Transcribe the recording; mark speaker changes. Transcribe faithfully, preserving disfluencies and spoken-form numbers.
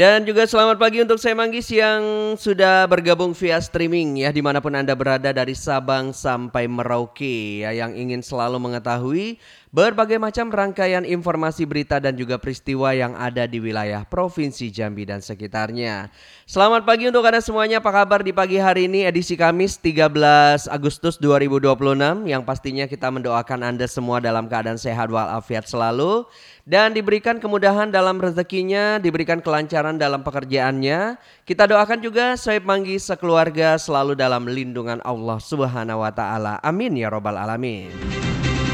Speaker 1: Dan juga selamat pagi untuk saya Manggis yang sudah bergabung via streaming ya dimanapun Anda berada dari Sabang sampai Merauke ya yang ingin selalu mengetahui berbagai macam rangkaian informasi berita dan juga peristiwa yang ada di wilayah Provinsi Jambi dan sekitarnya. Selamat pagi untuk Anda semuanya, apa kabar di pagi hari ini edisi Kamis tiga belas Agustus dua ribu dua puluh enam yang pastinya kita mendoakan Anda semua dalam keadaan sehat walafiat selalu dan diberikan kemudahan dalam rezekinya, diberikan kelancaran dalam pekerjaannya. Kita doakan juga Soeb Manggis sekeluarga selalu dalam lindungan Allah Subhanahu wa taala. Amin ya robbal alamin.